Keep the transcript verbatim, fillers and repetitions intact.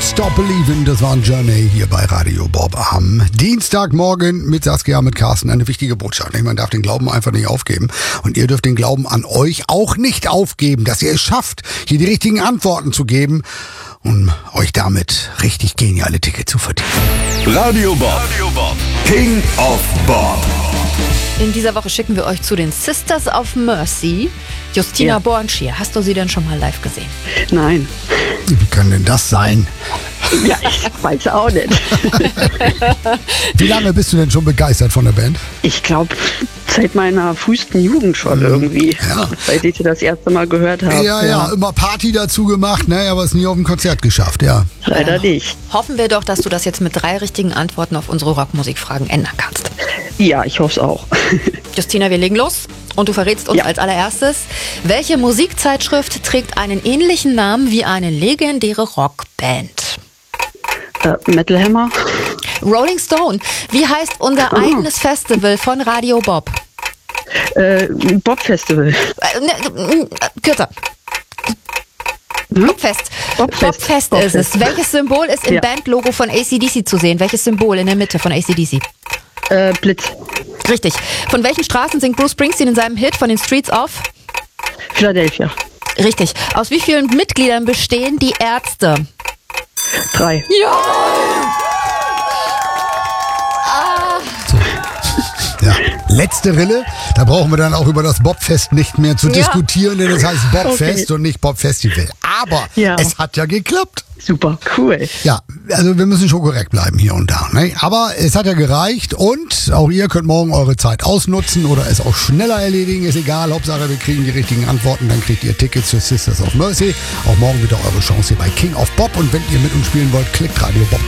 Stop Believin', das war ein Journey hier bei Radio Bob am Dienstagmorgen mit Saskia, mit Carsten. Eine wichtige Botschaft. Man darf den Glauben einfach nicht aufgeben. Und ihr dürft den Glauben an euch auch nicht aufgeben, dass ihr es schafft, hier die richtigen Antworten zu geben, um euch damit richtig geniale Tickets zu verdienen. Radio Bob, Radio Bob. King of Bob. In dieser Woche schicken wir euch zu den Sisters of Mercy. Justina Ja. Bornschier, hast du sie denn schon mal live gesehen? Nein. Wie kann denn das sein? Ja, ich weiß auch nicht. Wie lange bist du denn schon begeistert von der Band? Ich glaube, seit meiner frühesten Jugend schon irgendwie. Ja. Seit ich sie das erste Mal gehört habe. Ja, ja, immer Party dazu gemacht, ne, aber es nie auf dem Konzert geschafft, ja. Leider nicht. Hoffen wir doch, dass du das jetzt mit drei richtigen Antworten auf unsere Rockmusikfragen ändern kannst. Ja, ich hoffe es auch. Justina, wir legen los und du verrätst uns Ja. als allererstes, welche Musikzeitschrift trägt einen ähnlichen Namen wie eine legendäre Rockband? Äh, Metal Hammer? Rolling Stone. Wie heißt unser Ah. eigenes Festival von Radio Bob? Äh, Bob Festival. Äh, ne, äh, kürzer. Hm? Bobfest. Bobfest. Bobfest Bobfest. ist es. Welches Symbol ist im Ja. Bandlogo von A C D C zu sehen? Welches Symbol in der Mitte von A C D C? Äh, Blitz. Richtig. Von welchen Straßen singt Bruce Springsteen in seinem Hit von den Streets of? Philadelphia. Richtig. Aus wie vielen Mitgliedern bestehen die Ärzte? Drei. Ja! Ja. Letzte Rille, da brauchen wir dann auch über das Bobfest nicht mehr zu Ja. diskutieren, denn es heißt Bobfest Okay. und nicht Bobfestival. Aber Ja. es hat ja geklappt. Super, cool. Ja, also wir müssen schon korrekt bleiben hier und da. Ne? Aber es hat ja gereicht und auch ihr könnt morgen eure Zeit ausnutzen oder es auch schneller erledigen. Ist egal, Hauptsache wir kriegen die richtigen Antworten, dann kriegt ihr Tickets für Sisters of Mercy. Auch morgen wieder eure Chance hier bei King of Bob und wenn ihr mit uns spielen wollt, klickt Radio Bob.